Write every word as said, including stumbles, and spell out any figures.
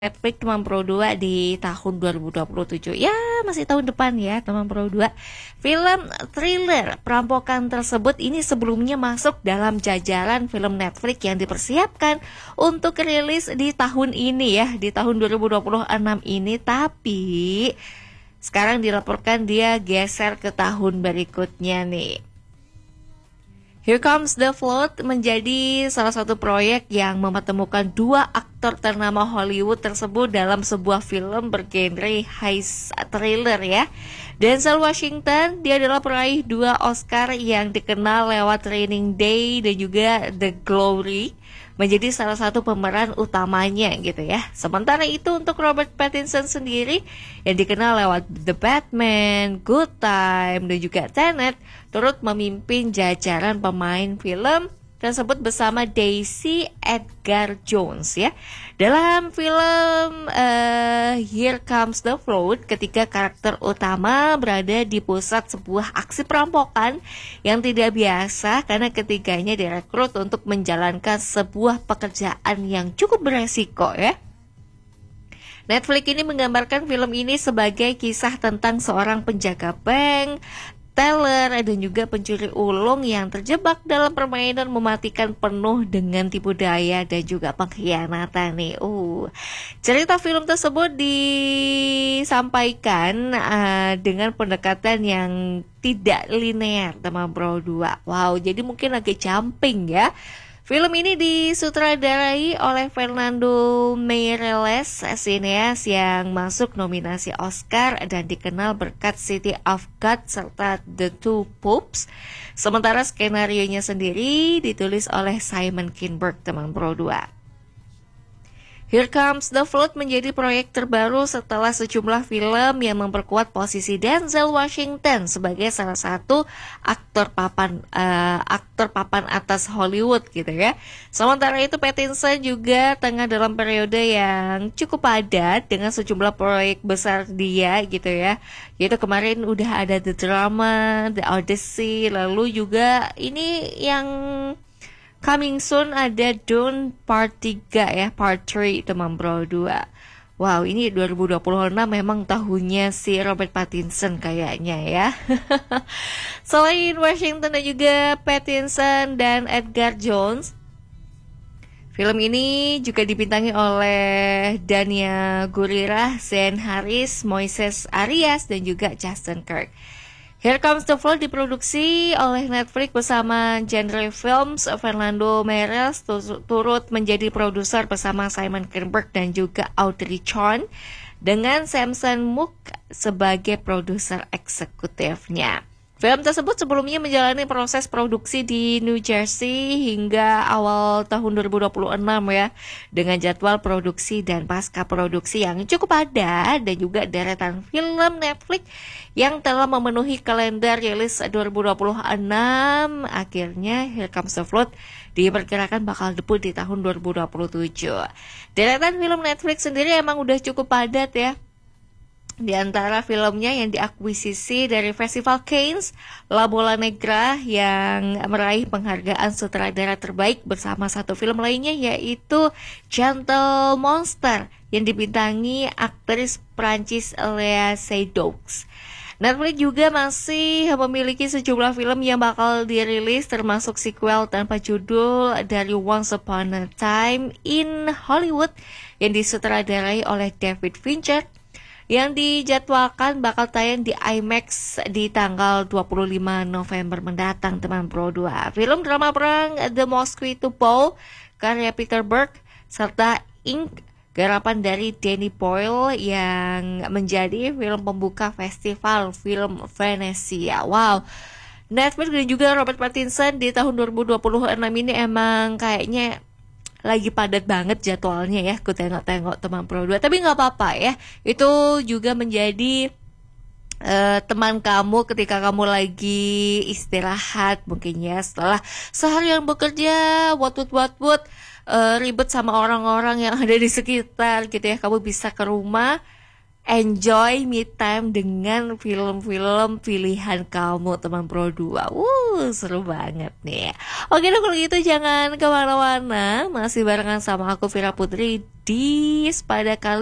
Netflix teman Pro dua di tahun dua ribu dua puluh tujuh. Ya, masih tahun depan ya teman Pro dua. Film thriller perampokan tersebut ini sebelumnya masuk dalam jajaran film Netflix yang dipersiapkan untuk rilis di tahun ini ya, di tahun dua ribu dua puluh enam ini. Tapi sekarang dilaporkan dia geser ke tahun berikutnya nih. Here Comes the Flood menjadi salah satu proyek yang mempertemukan dua aktor ternama Hollywood tersebut dalam sebuah film bergenre heist thriller ya. Denzel Washington, dia adalah peraih dua Oscar yang dikenal lewat Training Day dan juga The Glory, menjadi salah satu pemeran utamanya gitu ya. Sementara itu untuk Robert Pattinson sendiri yang dikenal lewat The Batman, Good Time dan juga Tenet, turut memimpin jajaran pemain film tersebut bersama Daisy Edgar Jones ya. Dalam film uh, Here Comes the Flood, ketika karakter utama berada di pusat sebuah aksi perampokan yang tidak biasa karena ketiganya direkrut untuk menjalankan sebuah pekerjaan yang cukup beresiko ya. Netflix ini menggambarkan film ini sebagai kisah tentang seorang penjaga bank, teller dan juga pencuri ulung yang terjebak dalam permainan mematikan penuh dengan tipu daya dan juga pengkhianatan nih. Uh, cerita film tersebut disampaikan uh, dengan pendekatan yang tidak linear teman Pro dua. Wow, jadi mungkin agak jumping ya. Film ini disutradarai oleh Fernando Meirelles, sineas yang masuk nominasi Oscar dan dikenal berkat City of God serta The Two Popes. Sementara skenarionya sendiri ditulis oleh Simon Kinberg teman Pro dua. Here Comes the Flood menjadi proyek terbaru setelah sejumlah film yang memperkuat posisi Denzel Washington sebagai salah satu aktor papan uh, aktor papan atas Hollywood gitu ya. Sementara itu Pattinson juga tengah dalam periode yang cukup padat dengan sejumlah proyek besar dia gitu ya. Yaitu kemarin udah ada The Drama, The Odyssey, lalu juga ini yang coming soon ada Dune Part tiga ya, Part tiga teman Pro dua. Wow, ini dua ribu dua puluh enam memang tahunnya si Robert Pattinson kayaknya ya. Selain Washington dan juga Pattinson dan Edgar Jones, film ini juga dibintangi oleh Dania Gurira, Sean Harris, Moises Arias dan juga Justin Kirk. Here Comes the Flood diproduksi oleh Netflix bersama Genre Films. Fernando Meirelles turut menjadi produser bersama Simon Kinberg dan juga Audrey Chon, dengan Samson Mook sebagai produser eksekutifnya. Film tersebut sebelumnya menjalani proses produksi di New Jersey hingga awal tahun dua ribu dua puluh enam ya, dengan jadwal produksi dan pasca produksi yang cukup padat dan juga deretan film Netflix yang telah memenuhi kalender rilis dua ribu dua puluh enam. Akhirnya Here Comes the Flood diperkirakan bakal debut di tahun dua ribu dua puluh tujuh. Deretan film Netflix sendiri emang udah cukup padat ya. Di antara filmnya yang diakuisisi dari Festival Cannes, La Bola Negra yang meraih penghargaan sutradara terbaik bersama satu film lainnya yaitu Gentle Monster yang dibintangi aktris Prancis Léa Seydoux. Netflix juga masih memiliki sejumlah film yang bakal dirilis termasuk sequel tanpa judul dari Once Upon a Time in Hollywood yang disutradarai oleh David Fincher, yang dijadwalkan bakal tayang di IMAX di tanggal dua puluh lima November mendatang teman Pro dua. Film drama perang The Mosquito Ball karya Peter Berg serta Ink garapan dari Danny Boyle yang menjadi film pembuka festival film Venesia. Wow, Netflix dan juga Robert Pattinson di tahun dua ribu dua puluh enam ini emang kayaknya lagi padat banget jadwalnya ya, aku tengok-tengok teman Pro dua. Tapi gak apa-apa ya, itu juga menjadi uh, teman kamu ketika kamu lagi istirahat mungkin ya, setelah seharian bekerja, what-what-what-what, uh, ribet sama orang-orang yang ada di sekitar gitu ya. Kamu bisa ke rumah, enjoy me time dengan film-film pilihan kamu teman Pro dua. Wuh, seru banget nih. Oke deh, kalau gitu jangan kemana-mana, masih barengan sama aku Vira Putri di sadis pada kali